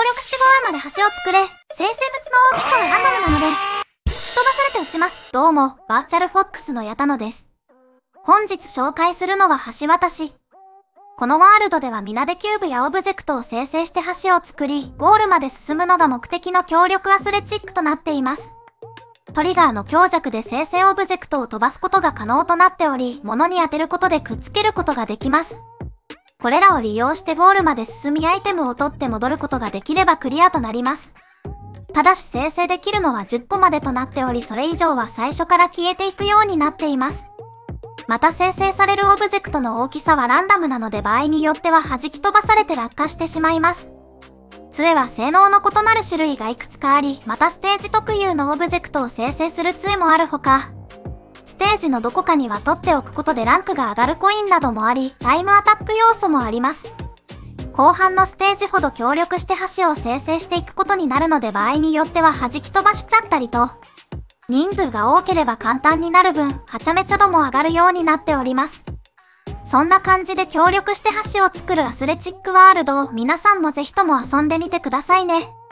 力してゴールまで橋を作れ。生成物の大きさはランダムなので、飛ばされて落ちます。どうも、バーチャルフォックスの矢田野です。本日紹介するのは橋渡し。このワールドでは皆でキューブやオブジェクトを生成して橋を作り、ゴールまで進むのが目的の協力アスレチックとなっています。トリガーの強弱で生成オブジェクトを飛ばすことが可能となっており、物に当てることでくっつけることができます。これらを利用してゴールまで進みアイテムを取って戻ることができればクリアとなります。ただし生成できるのは10個までとなっており、それ以上は最初から消えていくようになっています。また生成されるオブジェクトの大きさはランダムなので場合によっては弾き飛ばされて落下してしまいます。杖は性能の異なる種類がいくつかあり、またステージ特有のオブジェクトを生成する杖もあるほか、ステージのどこかには取っておくことでランクが上がるコインなどもあり、タイムアタック要素もあります。後半のステージほど協力して橋を生成していくことになるので場合によっては弾き飛ばしちゃったりと、人数が多ければ簡単になる分、はちゃめちゃ度も上がるようになっております。そんな感じで協力して橋を作るアスレチックワールドを皆さんもぜひとも遊んでみてくださいね。